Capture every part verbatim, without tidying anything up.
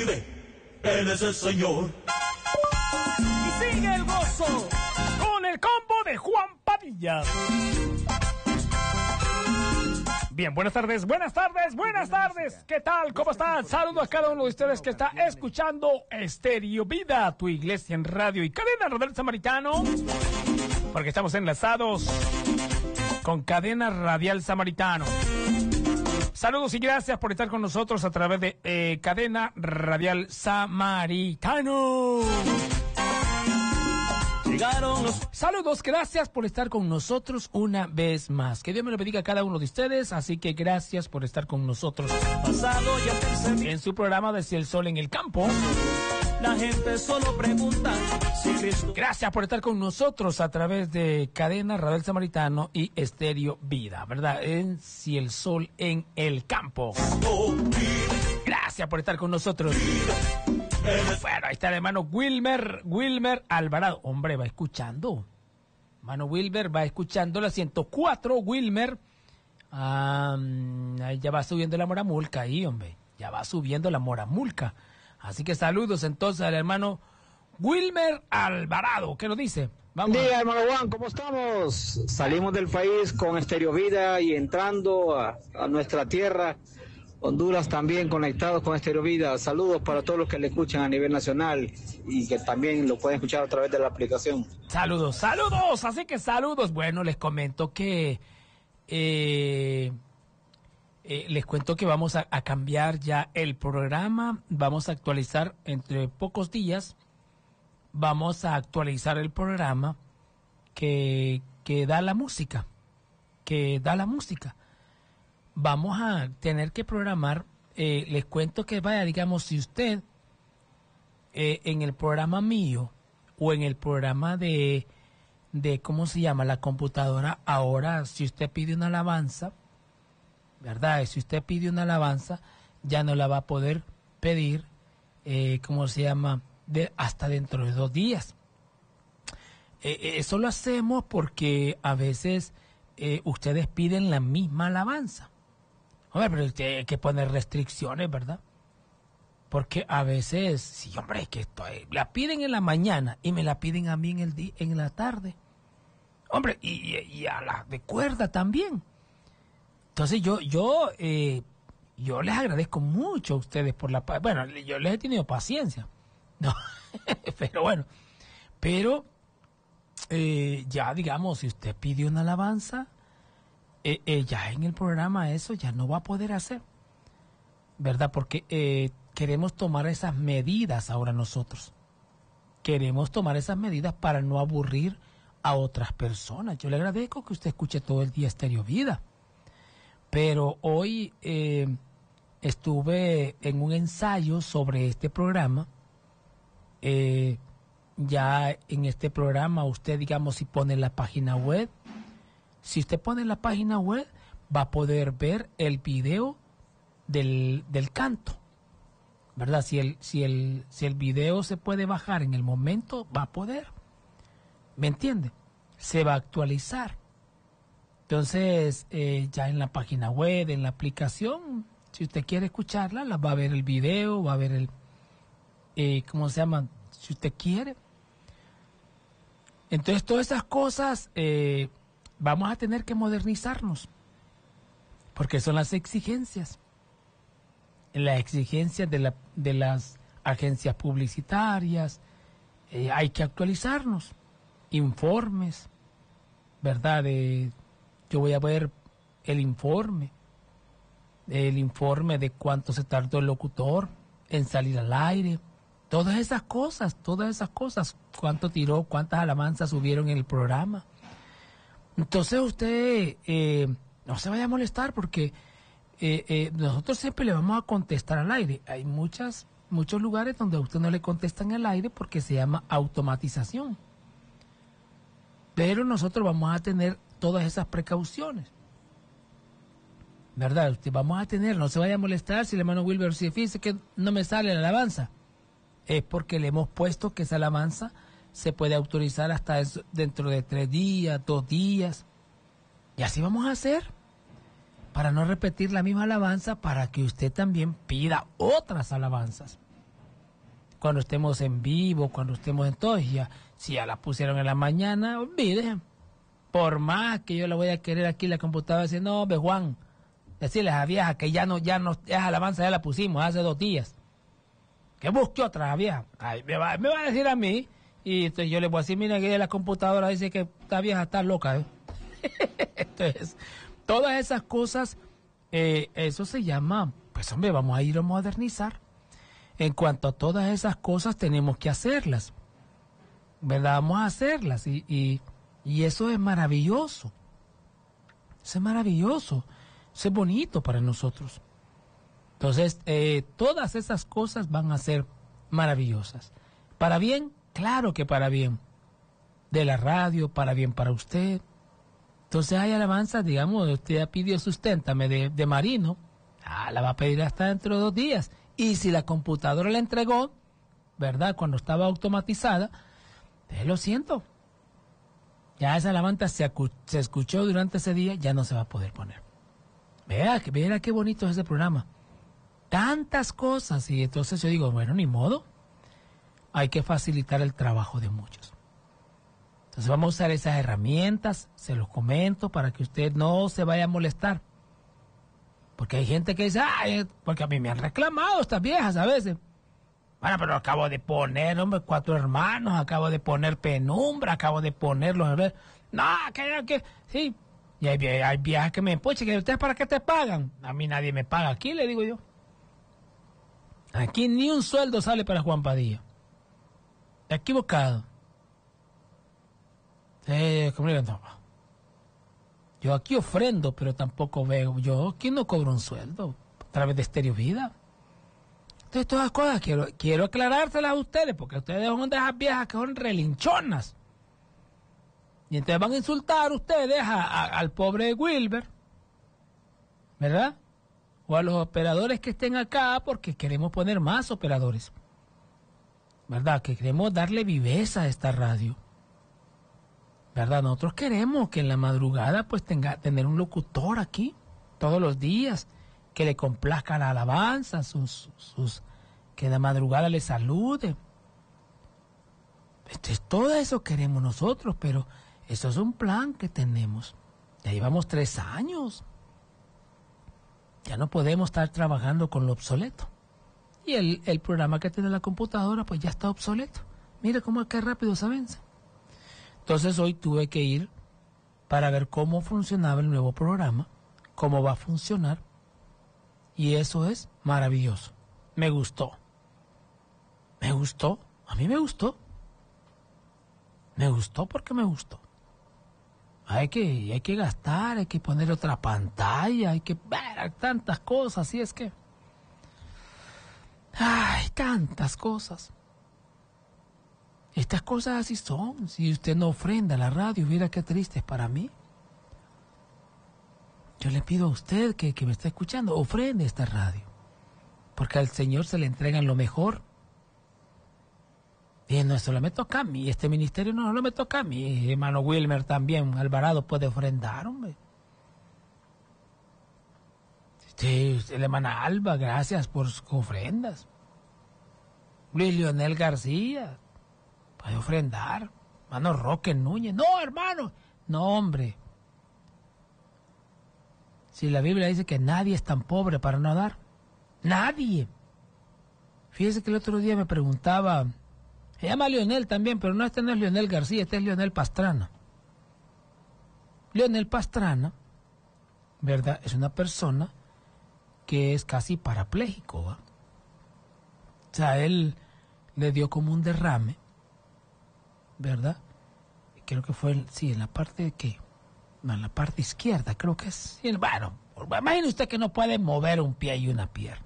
Él es el Señor. Y sigue el gozo con el combo de Juan Padilla. Bien, buenas tardes, buenas tardes, buenas tardes. ¿Qué tal? ¿Cómo están? Saludos a cada uno de ustedes que está escuchando Estéreo Vida, tu iglesia en radio y Cadena Radial Samaritano. Porque estamos enlazados con Cadena Radial Samaritano. Saludos y gracias por estar con nosotros a través de eh, Cadena Radial Samaritano. Llegaron los... Saludos, gracias por estar con nosotros una vez más. Que Dios me lo bendiga a cada uno de ustedes, así que gracias por estar con nosotros. Pasado ya pensé en su programa Desde el Sol en el Campo. La gente solo pregunta si Cristo... Gracias por estar con nosotros a través de Cadena Radial Samaritano y Estéreo Vida, ¿verdad? En Si el Sol en el Campo. Gracias por estar con nosotros. Bueno, ahí está el hermano Wilmer, Wilmer Alvarado. Hombre, va escuchando. Hermano Wilmer va escuchando la ciento cuatro, Wilmer. Um, ahí ya va subiendo la moramulca ahí, hombre. Ya va subiendo la moramulca. Así que saludos entonces al hermano Wilmer Alvarado. ¿Qué nos dice? Buen día, hermano Juan, ¿cómo estamos? Salimos del país con Estéreo Vida y entrando a, a nuestra tierra, Honduras, también conectados con Estéreo Vida. Saludos para todos los que le escuchan a nivel nacional y que también lo pueden escuchar a través de la aplicación. Saludos, saludos, así que saludos. Bueno, les comento que... Eh, Eh, les cuento que vamos a, a cambiar ya el programa, vamos a actualizar entre pocos días, vamos a actualizar el programa que, que da la música, que da la música. Vamos a tener que programar, eh, les cuento que vaya, digamos, si usted eh, en el programa mío o en el programa de, de, ¿cómo se llama? La computadora, ahora si usted pide una alabanza, ¿verdad? Si usted pide una alabanza, ya no la va a poder pedir, eh, ¿cómo se llama? De, hasta dentro de dos días. Eh, eso lo hacemos porque a veces eh, ustedes piden la misma alabanza. Hombre, pero usted hay que poner restricciones, ¿verdad? Porque a veces, sí, hombre, es que estoy, la piden en la mañana y me la piden a mí en, el día, en la tarde. Hombre, y, y a la de cuerda también. Entonces yo yo eh, yo les agradezco mucho a ustedes por la... Bueno, yo les he tenido paciencia, no, pero bueno, pero eh, ya digamos, si usted pide una alabanza, eh, eh, ya en el programa eso ya no va a poder hacer, ¿verdad? Porque eh, queremos tomar esas medidas ahora nosotros. Queremos tomar esas medidas para no aburrir a otras personas. Yo le agradezco que usted escuche todo el día Estéreo Vida. Pero hoy eh, estuve en un ensayo sobre este programa. Eh, ya en este programa usted, digamos, si pone la página web, si usted pone la página web, va a poder ver el video del, del canto, ¿verdad? Si el, si el, si el video se puede bajar en el momento, va a poder. ¿Me entiende? Se va a actualizar. Entonces, eh, ya en la página web, en la aplicación, si usted quiere escucharla, la va a ver el video, va a ver el, eh, ¿cómo se llama? Si usted quiere. Entonces, todas esas cosas eh, vamos a tener que modernizarnos, porque son las exigencias, las exigencias de, la, de las agencias publicitarias. Eh, hay que actualizarnos, informes, ¿verdad? De... Yo voy a ver el informe, el informe de cuánto se tardó el locutor en salir al aire, todas esas cosas, todas esas cosas, cuánto tiró, cuántas alabanzas subieron en el programa. Entonces usted eh, no se vaya a molestar porque eh, eh, nosotros siempre le vamos a contestar al aire. Hay muchas, muchos lugares donde a usted no le contestan al aire porque se llama automatización. Pero nosotros vamos a tener todas esas precauciones, ¿verdad? Usted vamos a tener, no se vaya a molestar si el hermano Wilber si dice que no me sale la alabanza. Es porque le hemos puesto que esa alabanza se puede autorizar hasta eso, dentro de tres días, dos días. Y así vamos a hacer, para no repetir la misma alabanza, para que usted también pida otras alabanzas. cuando estemos en vivo, cuando estemos en todo, y ya, si ya la pusieron en la mañana, olvide. Por más que yo la voy a querer aquí en la computadora, decir, no, hombre, Juan, decirles a vieja que ya no, ya no, esa alabanza ya la pusimos hace dos días. Que busque otra vieja. Ay, me, va, me va a decir a mí, y entonces yo le voy a decir, mira que la computadora dice que esta vieja está loca. ¿eh? Entonces, todas esas cosas, eh, eso se llama, pues hombre, vamos a ir a modernizar. En cuanto a todas esas cosas, tenemos que hacerlas. ¿Verdad? Vamos a hacerlas. Y, y, y eso es maravilloso. Eso es maravilloso. Eso es bonito para nosotros. Entonces, eh, todas esas cosas van a ser maravillosas. ¿Para bien? Claro que para bien. De la radio, para bien para usted. Entonces hay alabanzas, digamos, usted ya pidió susténtame de, de Marino. Ah, la va a pedir hasta dentro de dos días. Y si la computadora la entregó, ¿verdad? Cuando estaba automatizada, eh, lo siento. Ya esa alabanza se, acu- se escuchó durante ese día, ya no se va a poder poner. Vea, vea qué bonito es ese programa. Tantas cosas. Y entonces yo digo, bueno, ni modo. Hay que facilitar el trabajo de muchos. Entonces vamos a usar esas herramientas, se los comento, para que usted no se vaya a molestar. Porque hay gente que dice, ay, porque a mí me han reclamado estas viejas a veces. Bueno, pero acabo de poner, hombre, Cuatro Hermanos, acabo de poner Penumbra, acabo de poner los... No, que, que, sí. Y hay, hay viejas que me empuchan, que ustedes para qué te pagan. A mí nadie me paga aquí, le digo yo. Aquí ni un sueldo sale para Juan Padilla. Está equivocado. Eh, ¿cómo le digo? Yo aquí ofrendo, pero tampoco veo. Yo aquí no cobro un sueldo a través de Estéreo Vida. Entonces, todas las cosas quiero, quiero aclarárselas a ustedes, porque ustedes son de esas viejas que son relinchonas. Y entonces van a insultar ustedes a, a, al pobre Wilber, ¿verdad? O a los operadores que estén acá, porque queremos poner más operadores, ¿verdad? Que queremos darle viveza a esta radio, ¿verdad? Nosotros queremos que en la madrugada pues tenga tener un locutor aquí todos los días, que le complazca la alabanza, sus, sus, que en la madrugada le salude. Entonces, todo eso queremos nosotros, pero eso es un plan que tenemos. Ya llevamos tres años. Ya no podemos estar trabajando con lo obsoleto. Y el, el programa que tiene la computadora pues ya está obsoleto. Mire cómo es que rápido se vence. Entonces hoy tuve que ir para ver cómo funcionaba el nuevo programa, cómo va a funcionar. Y eso es maravilloso. Me gustó. Me gustó. A mí me gustó. Me gustó porque me gustó. Hay que, hay que gastar, hay que poner otra pantalla, hay que ver tantas cosas, así es que... Ay, tantas cosas. Estas cosas así son. Si usted no ofrenda a la radio, mira qué triste es para mí. Yo le pido a usted que, que me está escuchando, ofrende esta radio. Porque al Señor se le entregan lo mejor. Y no solo me toca a mí, este ministerio no solo me toca a mí, hermano Wilmer también, Alvarado puede ofrendar, hombre. Sí, la hermana Alba, gracias por sus ofrendas. Luis Leonel García puede ofrendar. Hermano Roque Núñez, no, hermano, no, hombre. Si la Biblia dice que nadie es tan pobre para no dar, nadie. Fíjese que el otro día me preguntaba, se llama Leonel también, pero no, este no es Leonel García, este es Leonel Pastrana. Leonel Pastrana, ¿verdad? Es una persona que es casi parapléjico, ¿va? O sea, él le dio como un derrame, ¿verdad? Creo que fue, el, sí, en la parte de qué, no, en la parte izquierda, creo que es. Sí, bueno, imagine usted que no puede mover un pie y una pierna.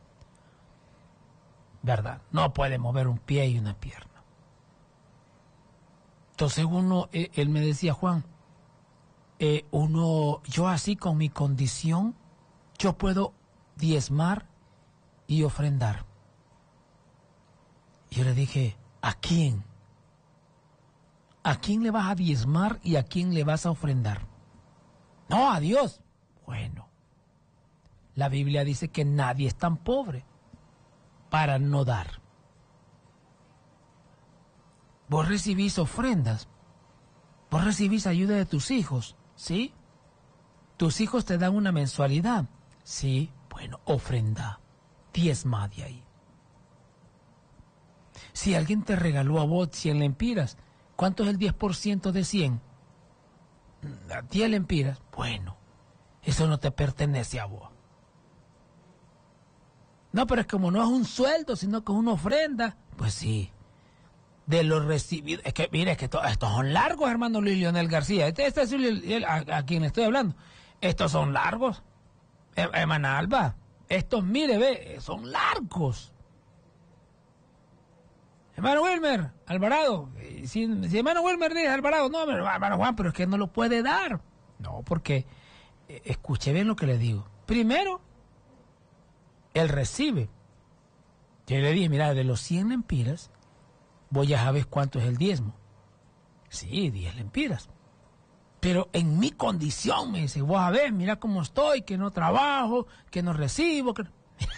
¿Verdad? No puede mover un pie y una pierna. Entonces uno, eh, él me decía, Juan, eh, uno, yo así con mi condición, yo puedo diezmar y ofrendar. Y yo le dije, ¿a quién? ¿A quién le vas a diezmar y a quién le vas a ofrendar? No, a Dios. Bueno, la Biblia dice que nadie es tan pobre para no dar. Vos recibís ofrendas. Vos recibís ayuda de tus hijos, ¿sí? Tus hijos te dan una mensualidad, ¿sí? Bueno, ofrenda, diezma de ahí. Si alguien te regaló a vos cien lempiras, ¿cuánto es el diez por ciento de cien? diez lempiras. Bueno, eso no te pertenece a vos. No, pero es como no es un sueldo, sino que es una ofrenda. Pues sí. De los recibidos. Es que, mire, es que to, estos son largos, hermano Luis Leonel García. Este, este es el, a, a quien le estoy hablando. Estos son largos. Hermano Alba, estos, mire, ve, son largos. Hermano Wilmer, Alvarado. Si, si hermano Wilmer dice Alvarado, no, hermano Juan, pero es que no lo puede dar. No, porque, eh, escuche bien lo que le digo. Primero, él recibe. Yo le dije, mira, de los cien lempiras, vos ya sabes cuánto es el diezmo. Sí, diez lempiras. Pero en mi condición, me dice, vos a ver, mira cómo estoy, que no trabajo, que no recibo. Que...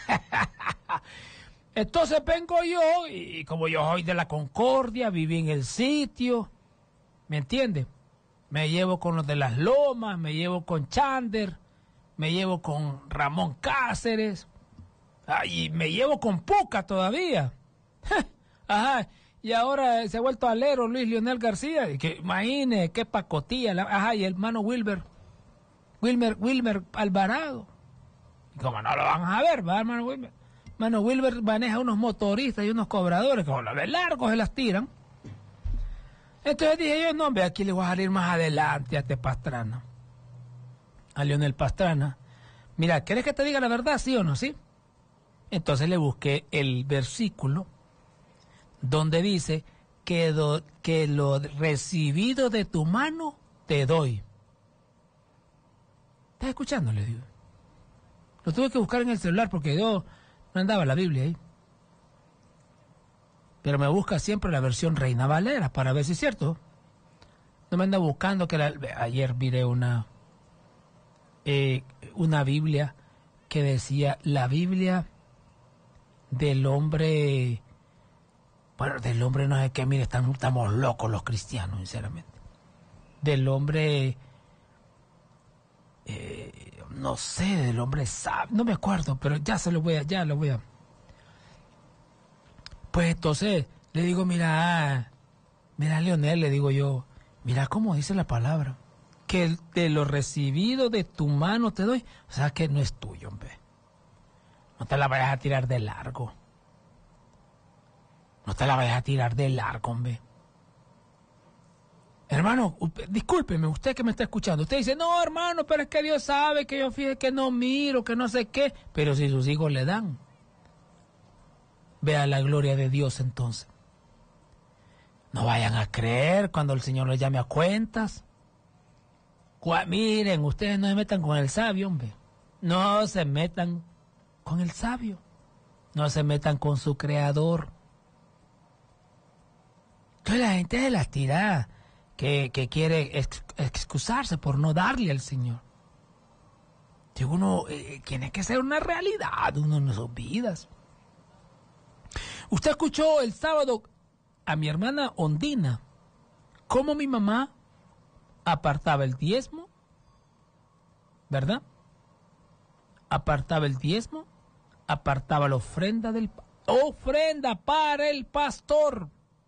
Entonces vengo yo, y como yo soy de la Concordia, viví en el sitio, ¿me entiendes? Me llevo con los de las Lomas, me llevo con Chander, me llevo con Ramón Cáceres, y me llevo con Puca todavía. Ajá. Y ahora se ha vuelto alero Luis Leonel García, que imagine qué pacotilla, la, ajá, y el hermano Wilber, Wilmer, Wilmer Alvarado. Y como no lo van a ver, va, hermano Wilmer. Hermano Wilber maneja unos motoristas y unos cobradores que con los de largos se las tiran. Entonces dije yo, no, hombre, aquí le voy a salir más adelante a este Pastrana, a Leonel Pastrana. Mira, ¿quieres que te diga la verdad, sí o no, sí? Entonces le busqué el versículo donde dice que, do, que lo recibido de tu mano te doy. ¿Estás escuchando? Le digo. Lo tuve que buscar en el celular porque yo no andaba la Biblia ahí. Pero me busca siempre la versión Reina Valera para ver si es cierto. No me anda buscando que la, ayer miré una, eh, una Biblia que decía la Biblia del hombre... Bueno, del hombre no sé qué, mire, estamos, estamos locos los cristianos, sinceramente. Del hombre, eh, no sé, del hombre sabio, no me acuerdo, pero ya se lo voy a, ya lo voy a. Pues entonces le digo, mira, mira Leonel, le digo yo, mira cómo dice la palabra, que de lo recibido de tu mano te doy, o sea que no es tuyo, hombre. No te la vayas a tirar de largo. No te la vayas a tirar de largo, hombre. Hermano, discúlpeme, usted que me está escuchando. Usted dice, no, hermano, pero es que Dios sabe que yo fíjate que no miro, que no sé qué. Pero si sus hijos le dan, vea la gloria de Dios entonces. No vayan a creer cuando el Señor les llame a cuentas. Cu- Miren, ustedes no se metan con el sabio, hombre. No se metan con el sabio. No se metan con su creador. Entonces la gente se las tira, que, que quiere ex, excusarse por no darle al Señor. Que uno eh, tiene que ser una realidad, uno en sus vidas. Usted escuchó el sábado a mi hermana Ondina, cómo mi mamá apartaba el diezmo, ¿verdad? Apartaba el diezmo, apartaba la ofrenda del ofrenda para el pastor.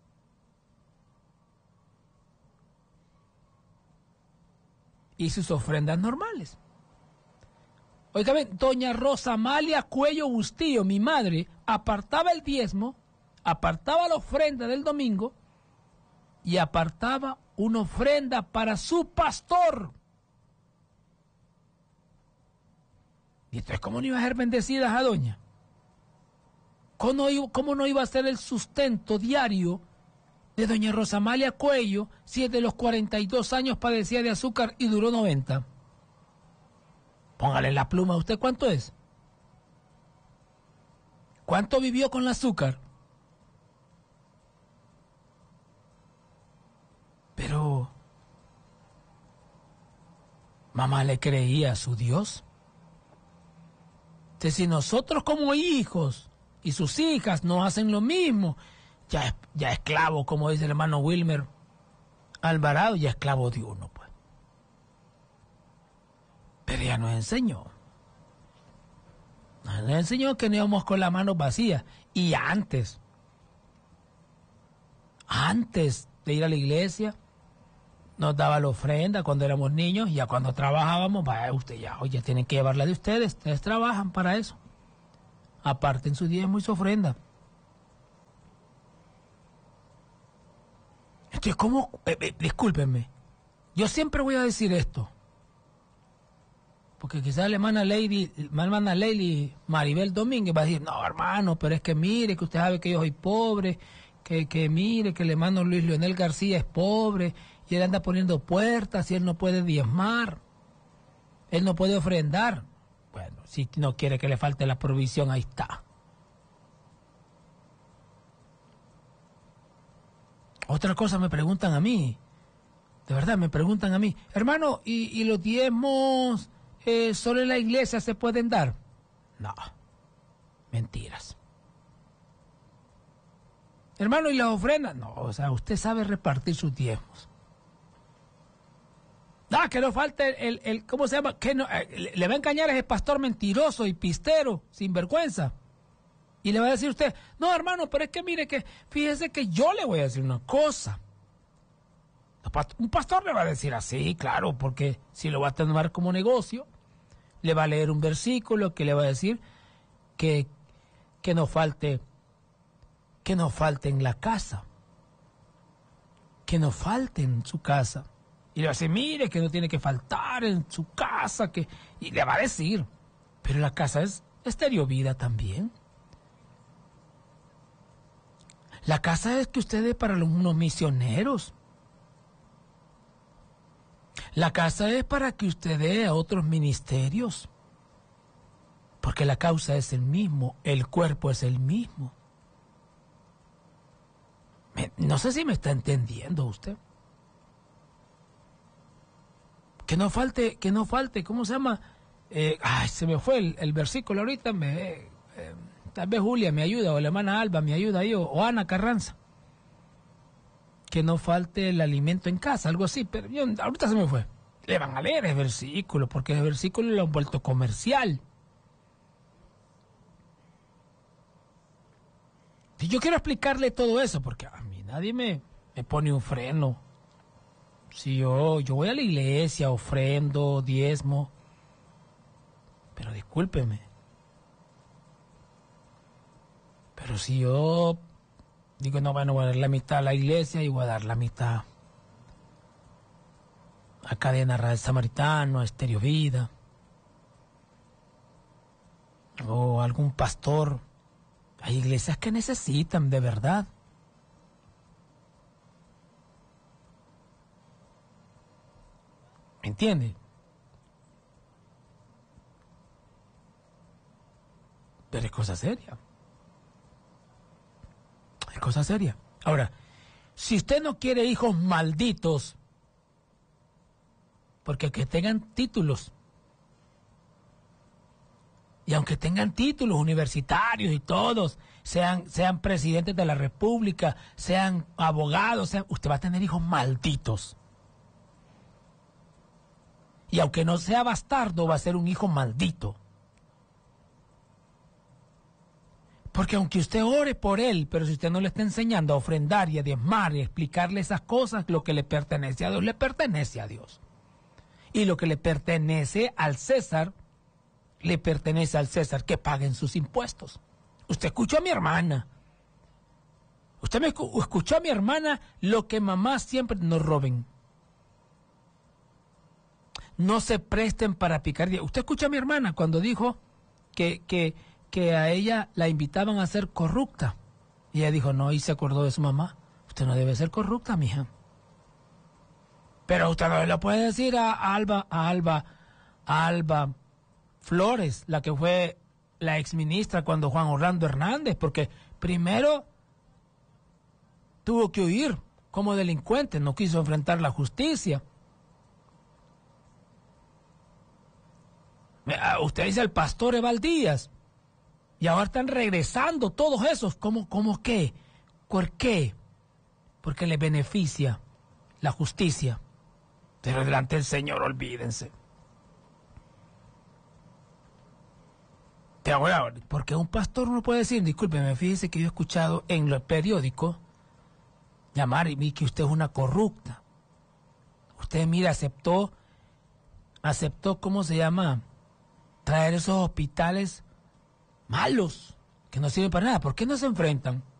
Y sus ofrendas normales. Oígame, doña Rosa Amalia Cuello Bustillo, mi madre, apartaba el diezmo, apartaba la ofrenda del domingo y apartaba una ofrenda para su pastor. Y entonces, ¿cómo no iba a ser bendecida a doña? ¿Cómo no, iba, ¿Cómo no iba a ser el sustento diario de doña Rosa Amalia Cuello si desde los cuarenta y dos años padecía de azúcar y duró noventa? Póngale la pluma a usted, ¿cuánto es? ¿Cuánto vivió con el azúcar? Pero mamá le creía a su Dios. Entonces, si nosotros como hijos y sus hijas no hacen lo mismo, ya, es, ya esclavo, como dice el hermano Wilmer Alvarado, ya esclavo de uno, pues. Pero ya nos enseñó. Nos enseñó que no íbamos con las manos vacías. Y antes, antes de ir a la iglesia, nos daba la ofrenda cuando éramos niños, y ya cuando trabajábamos, vaya usted ya, oye, tienen que llevarla de ustedes, ustedes trabajan para eso. Aparten su diezmo y su ofrenda. Entonces, ¿cómo? Eh, eh, discúlpenme, yo siempre voy a decir esto, porque quizás la hermana Lady, la hermana Lady Maribel Domínguez va a decir, no, hermano, pero es que mire, que usted sabe que yo soy pobre, que, que mire, que el hermano Luis Leonel García es pobre, y él anda poniendo puertas, y él no puede diezmar, él no puede ofrendar. Bueno, si no quiere que le falte la provisión, ahí está. Otra cosa me preguntan a mí, de verdad me preguntan a mí, hermano, ¿y, y los diezmos eh, solo en la iglesia se pueden dar? No, mentiras. Hermano, ¿y las ofrendas? No, o sea, usted sabe repartir sus diezmos. Ah, que no falte el, el, el ¿cómo se llama? Que no, eh, le va a engañar a ese pastor mentiroso y pistero, sinvergüenza. Y le va a decir usted, no, hermano, pero es que mire que, fíjese que yo le voy a decir una cosa. Un pastor le va a decir así, claro, porque si lo va a tomar como negocio, le va a leer un versículo que le va a decir que, que no falte, que no falte en la casa. Que no falte en su casa. Y le va a decir, mire, que no tiene que faltar en su casa, que, y le va a decir, pero la casa es Estéreo Vida también. La casa es que usted es para unos misioneros. La casa es para que usted dé a otros ministerios. Porque la causa es el mismo, el cuerpo es el mismo. Me, no sé si me está entendiendo usted. Que no falte, que no falte, ¿cómo se llama? Eh, ay, se me fue el, el versículo ahorita, me... Eh, eh, tal vez Julia me ayuda, o la hermana Alba me ayuda ahí, o, o Ana Carranza. Que no falte el alimento en casa, algo así, pero yo, ahorita se me fue. Le van a leer el versículo, porque el versículo lo han vuelto comercial. Y yo quiero explicarle todo eso, porque a mí nadie me, me pone un freno. Si yo, yo voy a la iglesia, ofrendo, diezmo, pero discúlpeme. Pero si yo digo, no, bueno, voy a dar la mitad a la iglesia y voy a dar la mitad a Cadena Radio Samaritano, a Estéreo Vida, o algún pastor. Hay iglesias que necesitan, de verdad. ¿Me entiende? Pero es cosa seria. Es cosa seria. Ahora, si usted no quiere hijos malditos, porque que tengan títulos, y aunque tengan títulos universitarios y todos, sean, sean presidentes de la República, sean abogados, sean, usted va a tener hijos malditos. Y aunque no sea bastardo, va a ser un hijo maldito. Porque aunque usted ore por él, pero si usted no le está enseñando a ofrendar y a diezmar y a explicarle esas cosas, lo que le pertenece a Dios, le pertenece a Dios. Y lo que le pertenece al César, le pertenece al César, que paguen sus impuestos. Usted escuchó a mi hermana. Usted me escuchó a mi hermana, lo que mamá siempre nos roben. No se presten para picardía. Usted escuchó a mi hermana cuando dijo que, que, que a ella la invitaban a ser corrupta. Y ella dijo, no, y se acordó de su mamá. Usted no debe ser corrupta, mija. Pero usted no le puede decir a Alba, a Alba, a Alba Flores, la que fue la exministra cuando Juan Orlando Hernández, porque primero tuvo que huir como delincuente, no quiso enfrentar la justicia. Usted dice el pastor Eval Díaz, y ahora están regresando todos esos, ¿cómo, cómo qué? ¿Por qué? Porque le beneficia la justicia. Pero delante del Señor, olvídense. Pero ahora, porque un pastor no puede decir, discúlpeme, fíjese que yo he escuchado en los periódicos llamar y vi que usted es una corrupta. Usted, mira, aceptó, aceptó, ¿cómo se llama? Traer esos hospitales malos, que no sirven para nada. ¿Por qué no se enfrentan?